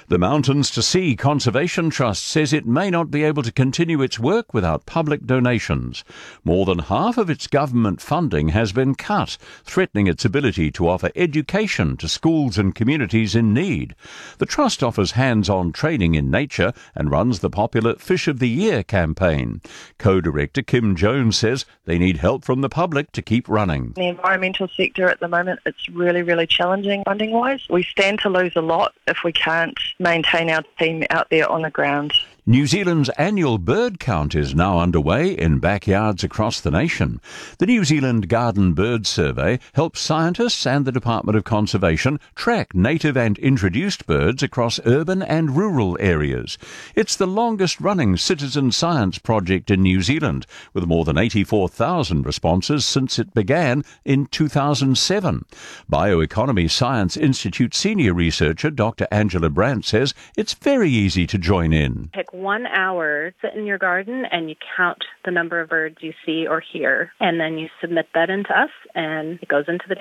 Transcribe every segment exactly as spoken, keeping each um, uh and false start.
The Mountains to Sea Conservation Trust says it may not be able to continue its work without public donations. More than half of its government funding has been cut, threatening its ability to offer education to schools and communities in need. The trust offers hands-on training in nature and runs the popular Fish of the Year campaign. Co-director Kim Jones says they need help from the public to keep running. The environmental sector at the moment, it's really, really challenging funding-wise. We stand to lose a lot if we can't maintain our team out there on the ground. New Zealand's annual bird count is now underway in backyards across the nation. The New Zealand Garden Bird Survey helps scientists and the Department of Conservation track native and introduced birds across urban and rural areas. It's the longest-running citizen science project in New Zealand, with more than eighty-four thousand responses since it began in two thousand seven. Bioeconomy Science Institute senior researcher Doctor Angela Brandt says it's very easy to join in. Take one hour, sit in your garden, and you count the number of birds you see or hear, and then you submit that into us, and it goes into the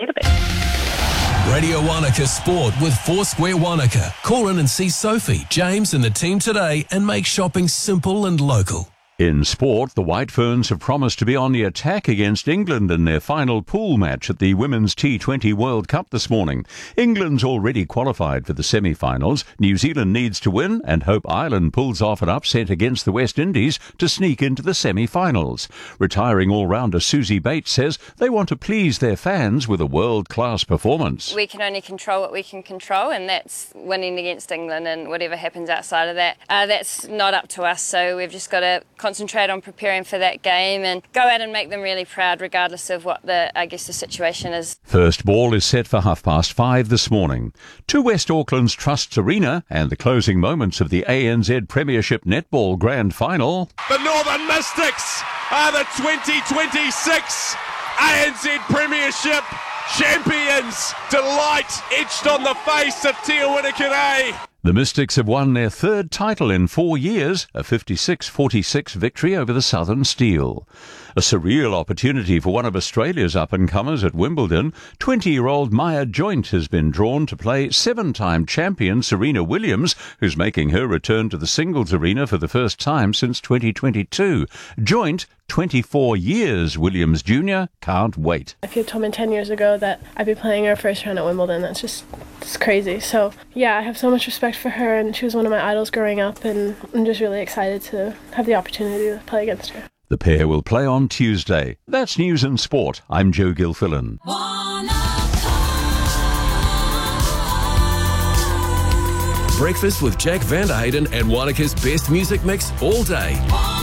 database. Radio Wanaka Sport with Foursquare Wanaka. Call in and see Sophie, James and the team today and make shopping simple and local. In sport, the White Ferns have promised to be on the attack against England in their final pool match at the Women's T twenty World Cup this morning. England's already qualified for the semi-finals. New Zealand needs to win and hope Ireland pulls off an upset against the West Indies to sneak into the semi-finals. Retiring all-rounder Susie Bates says they want to please their fans with a world-class performance. We can only control what we can control, and that's winning against England, and whatever happens outside of that, uh, that's not up to us, so we've just got to concentrate on preparing for that game and go out and make them really proud regardless of what the, I guess, the situation is. First ball is set for half past five this morning. To West Auckland's Trusts Arena and the closing moments of the A N Z Premiership Netball Grand Final. The Northern Mystics are the twenty twenty-six A N Z Premiership champions. Delight etched on the face of Te Awamutu. The Mystics have won their third title in four years, a fifty-six forty-six victory over the Southern Steel. A surreal opportunity for one of Australia's up-and-comers at Wimbledon. twenty-year-old Maya Joint has been drawn to play seven-time champion Serena Williams, who's making her return to the singles arena for the first time since twenty twenty-two. Joint, twenty-four years, Williams Junior can't wait. If you had told me ten years ago that I'd be playing her first round at Wimbledon, that's just it's crazy. So, yeah, I have so much respect for her, and she was one of my idols growing up, and I'm just really excited to have the opportunity to play against her. The pair will play on Tuesday. That's News and Sport. I'm Joe Gilfillan. Breakfast with Jack Van Hayden and Wanaka's best music mix all day.